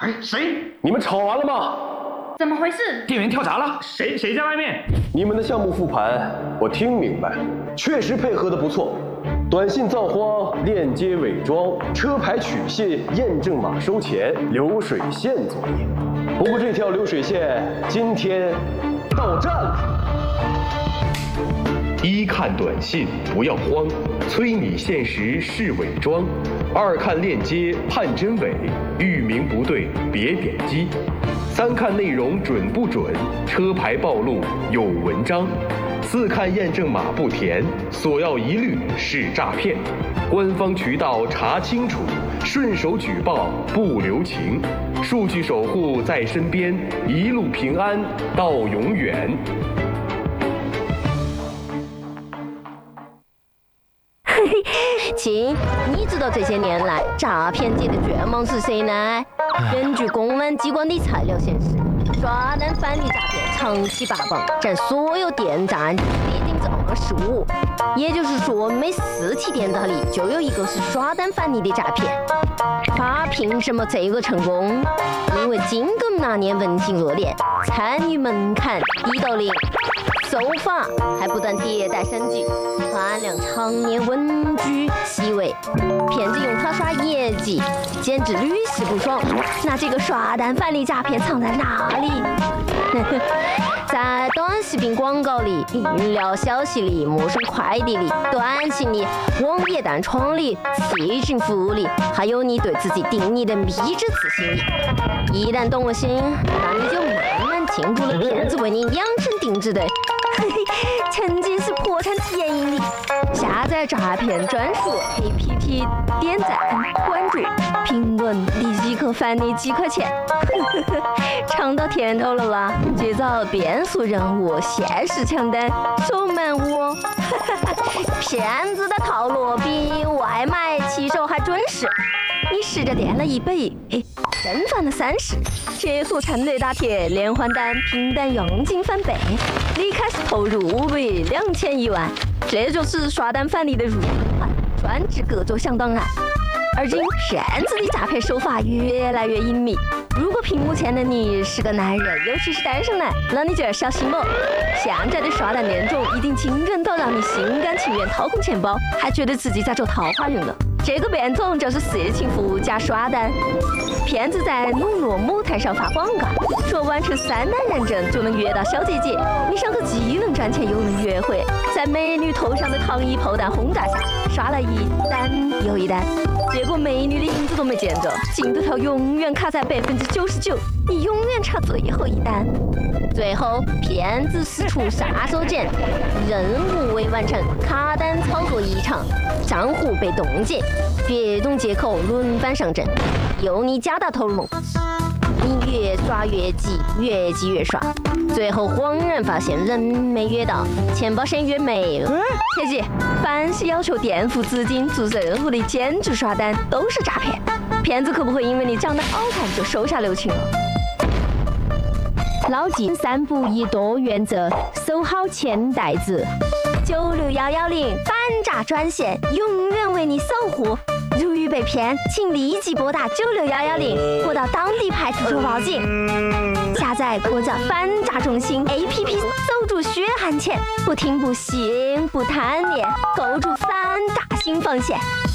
哎，谁？ 你们吵完了吗？ 怎么回事？ 店员跳闸了？谁在外面？ 你们的项目复盘，我听明白了，确实配合的不错。短信造荒、链接伪装、车牌取信、验证码收钱、流水线作业。不过这条流水线今天到站了。一看短信不要慌，催你限时是伪装；二看链接判真伪，域名不对别点击；三看内容准不准，车牌暴露有文章；四看验证码不填，索要一律是诈骗。官方渠道查清楚，顺手举报不留情。数据守护在身边，一路平安到永远。 亲，你知道这些年来诈骗界的卷王是谁呢？根据公安机关的材料显示，刷单返利诈骗长期霸榜，占所有电诈案25%，也就是说每4起电诈里就有1个是刷单返利的诈骗。他凭什么这个成功？因为尽管那年文情恶劣，参与门槛低到0。手法还不断迭代升级，团量常年稳居其位，骗子用它刷业绩，简直屡试不爽。那这个刷单返利诈骗藏在哪里？在短视频广告里、饮料消息里、陌生快递里、短信里、网页弹窗里、微信服务里，还有你对自己定义的迷之自信里。一旦动了心，那你就慢慢进入了骗子为你量身定制的曾经是破产体验营里。下载诈骗专属 APP， 点赞、关注、评论，立即可返你几块钱。尝到甜头了吧？接着变速任务、限时抢单、手慢我。骗子的套路比外卖骑手还准时。你试着点了100，真返了30，解锁战略打铁，连环单、拼单佣金翻倍，你开始投入500、2000、1万，这就是刷单返利的入门款，专治各种想当然。而今骗子的诈骗手法越来越隐秘，如果屏幕前的你是个男人，尤其是单身男，那你就要小心了。现在的刷单恋种已经惊人到让你心甘情愿掏空钱包，还觉得自己在走桃花运了。这个变种就是色情服务加刷单。骗子在网络母台上发广告，说完成3单认证就能约到小姐姐。你想可既能赚钱又能约会，在美女头上的糖衣炮弹轰炸下，刷了一单又一单，结果美女的影子都没见着，进度条永远卡在99%，你永远差最后一单。最后，骗子使出杀手锏，任务未完成，卡单操作异常，账户被冻结，别种借口轮番上阵，由你加大投入，你越刷越急，越急越刷，最后恍然发现人没约到，钱包先约没了。切记，凡是要求垫付资金做任务的兼职刷单都是诈骗，骗子可不会因为你长得好看就手下留情了。牢记3不1多原则，守好钱袋子。96110反诈专线永远为你守护。如遇被骗，请立即拨打96110或到当地派出所报警。下载国家反诈中心 APP， 守住血汗钱，不听不信不贪恋，构筑反诈新防线。